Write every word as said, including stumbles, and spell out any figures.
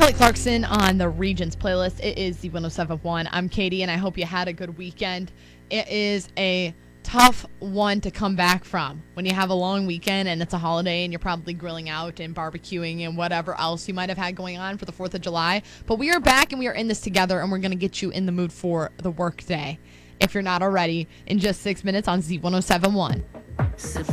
Kelly Clarkson on the Regions playlist. It is Z one oh seven point one. I'm Katie, and I hope you had a good weekend. It is a tough one to come back from when you have a long weekend and it's a holiday and you're probably grilling out and barbecuing and whatever else you might have had going on for the fourth of July. But we are back and we are in this together, and we're going to get you in the mood for the work day, if you're not already, in just six minutes on Z one oh seven point one.